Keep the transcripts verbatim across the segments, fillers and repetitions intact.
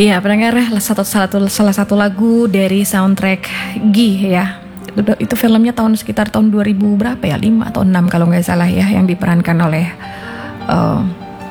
Iya, pendengar, satu, satu, salah satu lagu dari soundtrack Gi ya. Itu, itu filmnya tahun sekitar tahun dua ribu berapa ya, lima atau enam kalau nggak salah ya, yang diperankan oleh uh,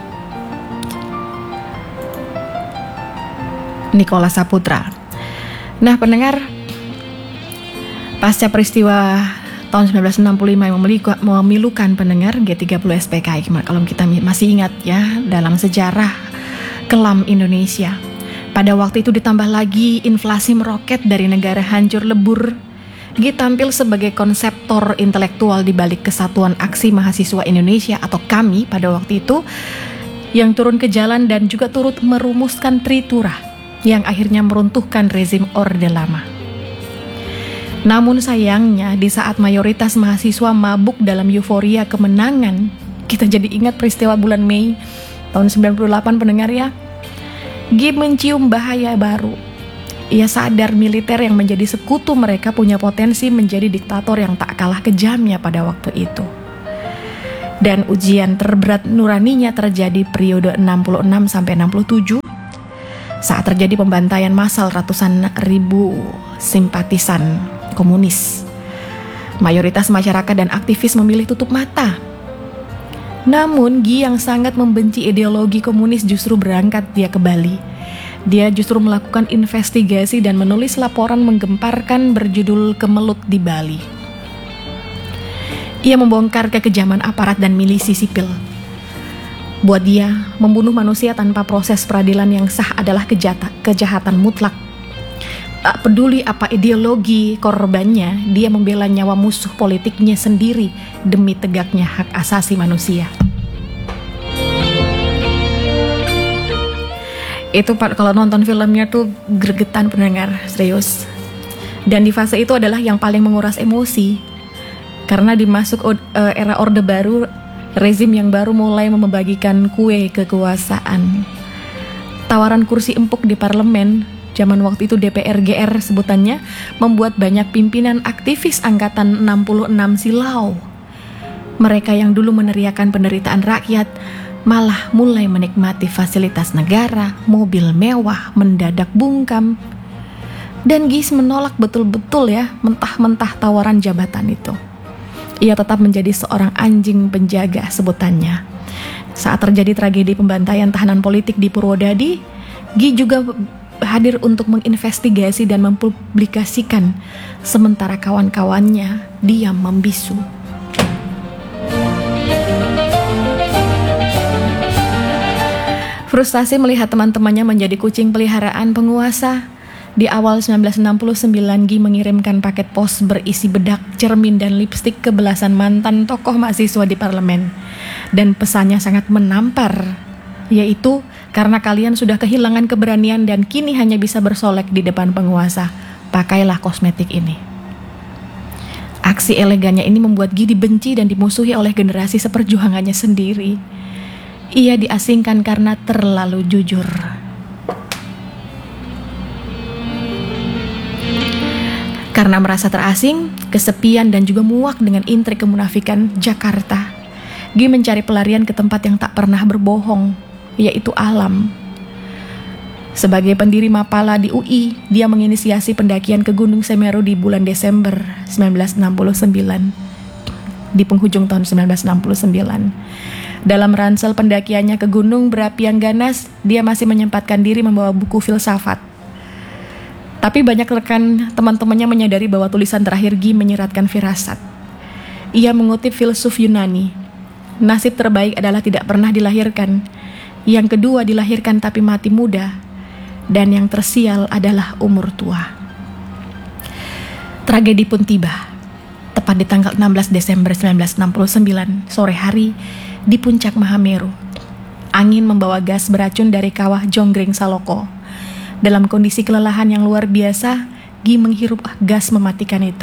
Nicholas Saputra. Nah pendengar, pasca peristiwa tahun sembilan belas enam puluh lima yang memilukan pendengar G tiga puluh S P K I, kalau kita masih ingat ya, dalam sejarah kelam Indonesia. Pada waktu itu ditambah lagi inflasi meroket dari negara hancur lebur, Gi tampil sebagai konseptor intelektual di balik Kesatuan Aksi Mahasiswa Indonesia atau KAMI pada waktu itu, yang turun ke jalan dan juga turut merumuskan Tritura yang akhirnya meruntuhkan rezim Orde Lama. Namun sayangnya di saat mayoritas mahasiswa mabuk dalam euforia kemenangan, kita jadi ingat peristiwa bulan Mei tahun sembilan puluh delapan pendengar ya, Gi mencium bahaya baru. Ia sadar militer yang menjadi sekutu mereka punya potensi menjadi diktator yang tak kalah kejamnya pada waktu itu. Dan ujian terberat nuraninya terjadi periode enam puluh enam sampai enam puluh tujuh saat terjadi pembantaian massal ratusan ribu simpatisan komunis. Mayoritas masyarakat dan aktivis memilih tutup mata. Namun Gi yang sangat membenci ideologi komunis justru berangkat dia ke Bali. Dia justru melakukan investigasi dan menulis laporan menggemparkan berjudul Kemelut di Bali. Ia membongkar kekejaman aparat dan milisi sipil. Buat dia, membunuh manusia tanpa proses peradilan yang sah adalah kejahatan, kejahatan mutlak. Tak peduli apa ideologi korbannya, dia membela nyawa musuh politiknya sendiri demi tegaknya hak asasi manusia. Itu kalau nonton filmnya tuh gregetan pendengar, serius. Dan di fase itu adalah yang paling menguras emosi, karena dimasuk uh, era Orde Baru, rezim yang baru mulai membagikan kue kekuasaan. Tawaran kursi empuk di parlemen zaman waktu itu D P R G R sebutannya, membuat banyak pimpinan aktivis angkatan enam puluh enam silau. Mereka yang dulu meneriakan penderitaan rakyat malah mulai menikmati fasilitas negara, mobil mewah, mendadak bungkam. Dan Gis menolak betul-betul ya, mentah-mentah tawaran jabatan itu. Ia tetap menjadi seorang anjing penjaga sebutannya. Saat terjadi tragedi pembantaian tahanan politik di Purwodadi, Gi juga hadir untuk menginvestigasi dan mempublikasikan, sementara kawan-kawannya diam membisu. Frustasi melihat teman-temannya menjadi kucing peliharaan penguasa, di awal sembilan belas enam puluh sembilan Gi mengirimkan paket pos berisi bedak, cermin, dan lipstik ke belasan mantan tokoh mahasiswa di parlemen. Dan pesannya sangat menampar, yaitu karena kalian sudah kehilangan keberanian dan kini hanya bisa bersolek di depan penguasa, pakailah kosmetik ini. Aksi elegannya ini membuat Gi dibenci dan dimusuhi oleh generasi seperjuangannya sendiri. Ia diasingkan karena terlalu jujur. Karena merasa terasing, kesepian, dan juga muak dengan intrik kemunafikan Jakarta, Gi mencari pelarian ke tempat yang tak pernah berbohong, yaitu alam. Sebagai pendiri Mapala di U I, dia menginisiasi pendakian ke Gunung Semeru di bulan Desember sembilan belas enam puluh sembilan, di penghujung tahun sembilan belas enam puluh sembilan. Dalam ransel pendakiannya ke gunung berapi yang ganas, dia masih menyempatkan diri membawa buku filsafat. Tapi banyak rekan teman-temannya menyadari bahwa tulisan terakhir Gi menyeratkan firasat. Ia mengutip filsuf Yunani, nasib terbaik adalah tidak pernah dilahirkan. Yang kedua dilahirkan tapi mati muda. Dan yang tersial adalah umur tua. Tragedi pun tiba. Tepat di tanggal enam belas Desember sembilan belas enam puluh sembilan, sore hari, di puncak Mahameru, angin membawa gas beracun dari kawah Jonggring Saloko. Dalam kondisi kelelahan yang luar biasa, Gi menghirup gas mematikan itu.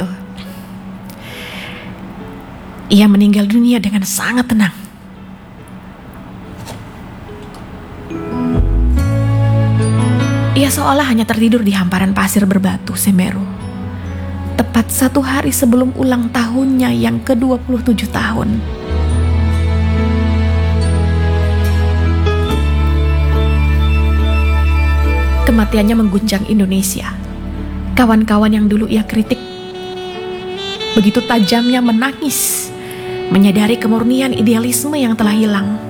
Ia meninggal dunia dengan sangat tenang. Ia seolah hanya tertidur di hamparan pasir berbatu Semeru. Tepat satu hari sebelum ulang tahunnya yang ke dua puluh tujuh tahun. kematiannya mengguncang Indonesia. Kawan-kawan yang dulu ia kritik begitu tajamnya menangis, menyadari kemurnian idealisme yang telah hilang.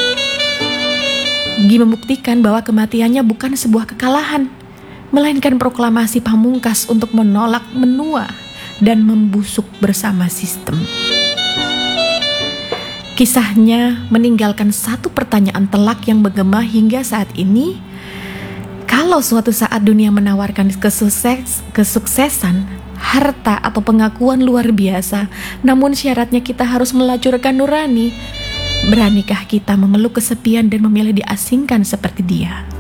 Gi membuktikan bahwa kematiannya bukan sebuah kekalahan, melainkan proklamasi pamungkas untuk menolak menua dan membusuk bersama sistem. Kisahnya meninggalkan satu pertanyaan telak yang menggema hingga saat ini. Kalau suatu saat dunia menawarkan kesukses, kesuksesan, harta atau pengakuan luar biasa, namun syaratnya kita harus melacurkan nurani, beranikah kita memeluk kesepian dan memilih diasingkan seperti dia?